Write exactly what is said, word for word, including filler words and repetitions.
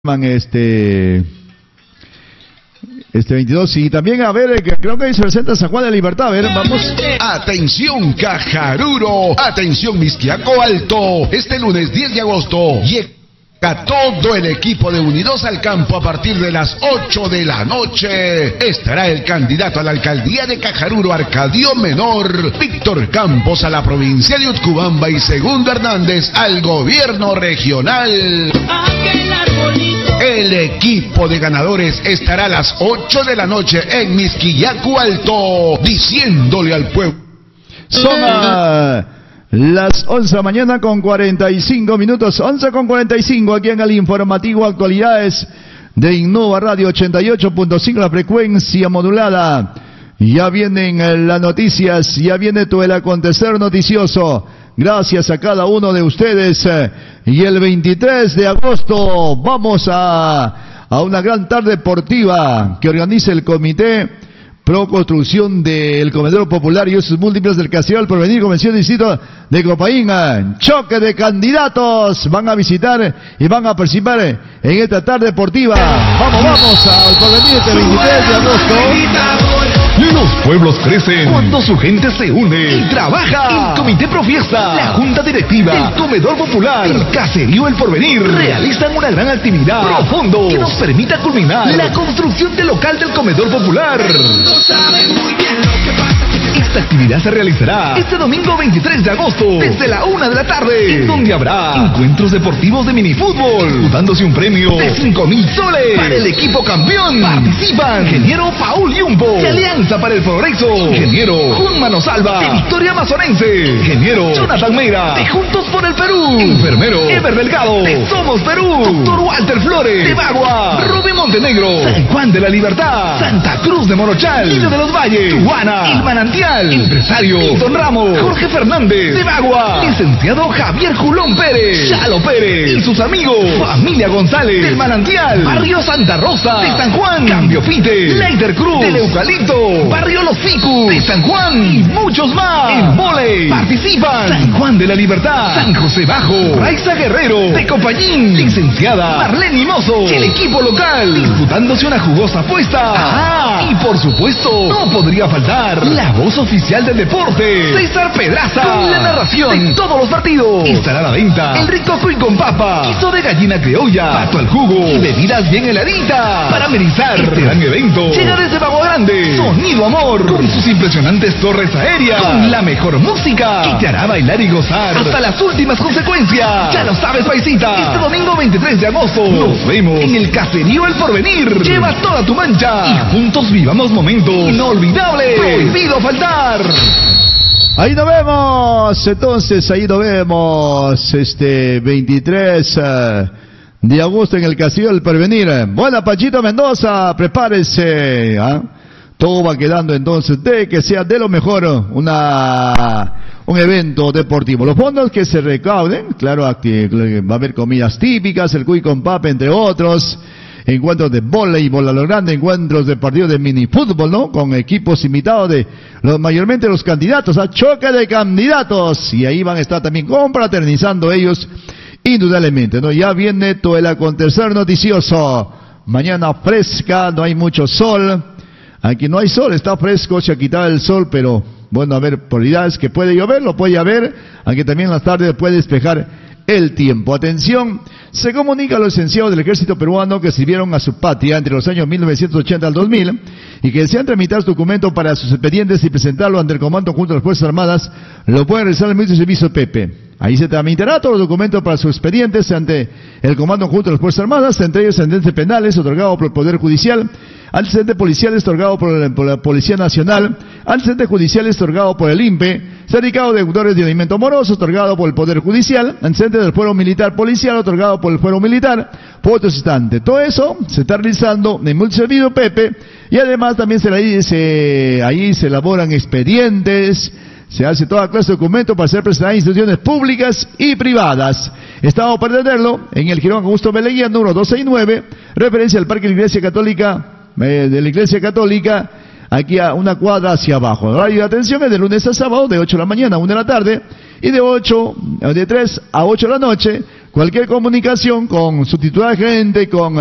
este este veintidós y también a ver, creo que ahí se presenta San Juan de la Libertad. A ver, vamos. Atención Cajaruro, atención Mixquiaco Alto, este lunes diez de agosto llega todo el equipo de Unidos al campo a partir de las ocho de la noche. Estará el candidato a la alcaldía de Cajaruro, Arcadio Menor, Víctor Campos a la provincia de Utcubamba y Segundo Hernández al gobierno regional. El equipo de ganadores estará a las ocho de la noche en Mixquiaco Alto, diciéndole al pueblo. Son uh, las once de la mañana con cuarenta y cinco minutos, once con cuarenta y cinco aquí en el informativo Actualidades de Innova Radio ochenta y ocho punto cinco, la frecuencia modulada. Ya vienen las noticias, ya viene todo el acontecer noticioso. Gracias a cada uno de ustedes. Y el veintitrés de agosto vamos a, a una gran tarde deportiva que organiza el Comité Pro Construcción del Comedor Popular y usos múltiples del Castellal por venir, Convención de Distrito de Copaína. Choque de candidatos. Van a visitar y van a participar en esta tarde deportiva. Vamos, vamos al porvenir este veintitrés de agosto. Los pueblos crecen cuando su gente se une y trabaja. El Comité Pro Fiesta, la Junta Directiva, el Comedor Popular, el Caserío El Porvenir realizan una gran actividad profundo que nos permita culminar la construcción del local del Comedor Popular. Esta actividad se realizará este domingo veintitrés de agosto desde la una de la tarde, en donde habrá encuentros deportivos de minifútbol, dándose un premio de cinco mil soles para el equipo campeón. Participan Ingeniero Paul Yumbo de Alianza para el Progreso, Ingeniero Juan Manosalva de Victoria Amazonense, Ingeniero Jonathan Meira de Juntos por el Perú, Enfermero Ever Delgado de Somos Perú, Doctor Walter Flores de Bagua, Rubén Montenegro, San Juan de la Libertad, Santa Cruz de Morochal, Niño de los Valles, Tuana, El Manantial, empresario Don Ramos, Jorge Fernández de Bagua, licenciado Javier Julón Pérez, Chalo Pérez y sus amigos, familia González del Manantial, barrio Santa Rosa de San Juan, Cambio Fite, Leiter Cruz del Eucalipto, barrio Los Ficus de San Juan y muchos más. En volei participan San Juan de la Libertad, San José Bajo, Raiza Guerrero de Copayín, licenciada Marlene Mozo, el equipo local disputándose una jugosa apuesta. Ah, y por supuesto no podría faltar la voz oficial del deporte, César Pedraza, con la narración de todos los partidos. Estará a la venta el rico cuy con papa, queso de gallina criolla, pato al jugo y bebidas bien heladitas. Para amenizar este gran evento llega desde Bagua Grande Sonido Amor, con sus impresionantes torres aéreas, con la mejor música y te hará bailar y gozar hasta las últimas consecuencias. Ya lo sabes, paisita, este domingo veintitrés de agosto nos vemos en el Caserío El Porvenir. Lleva toda tu mancha y juntos vivamos momentos inolvidables. Prohibido faltar. Ahí nos vemos, entonces ahí nos vemos este veintitrés de agosto en el Caserío El Porvenir. Buena, Pachito Mendoza, prepárese, ¿ah? Todo va quedando entonces de que sea de lo mejor una un evento deportivo. Los fondos que se recauden, claro, aquí va a haber comidas típicas, el cuy con papa, entre otros, encuentros de voleibol a lo grande, encuentros de partidos de minifútbol, ¿no? Con equipos invitados de los mayormente los candidatos, a choque de candidatos, y ahí van a estar también confraternizando ellos, indudablemente, ¿no? Ya viene todo el acontecer noticioso. Mañana fresca, no hay mucho sol. Aquí no hay sol, está fresco, se ha quitado el sol, pero bueno, a ver, probabilidades que puede llover, lo puede llover, aunque también en las tardes puede despejar el tiempo. Atención, se comunica a los licenciados del ejército peruano que sirvieron a su patria entre los años mil novecientos ochenta al dos mil y que desean tramitar su documento para sus expedientes y presentarlo ante el Comando Junto a las Fuerzas Armadas, lo pueden realizar en el Ministerio de Servicio P P. Ahí se tramitará todos los documentos para sus expedientes ante el Comando Junto a las Fuerzas Armadas, entre ellos antecedentes penales otorgados por el Poder Judicial, antecedentes policiales otorgados por, el, por la Policía Nacional, antecedentes judiciales otorgados por el I N P E, certificado de deudores de alimento moroso otorgado por el Poder Judicial, antecedentes del Fuero Militar Policial otorgado por el Fuero Militar, por otro instante. Todo eso se está realizando en el multiservicio P P y además también se, se, ahí se elaboran expedientes, se hace toda clase de documentos para ser presentados en instituciones públicas y privadas. Estamos para atenderlo en el Girón Augusto Beleguía, número doscientos sesenta y nueve, referencia al Parque de la Iglesia Católica, eh, de la Iglesia Católica, aquí a una cuadra hacia abajo. El horario de atención es de lunes a sábado, de ocho de la mañana a una de la tarde, y de ocho, de tres a ocho de la noche, cualquier comunicación con su titular gerente, con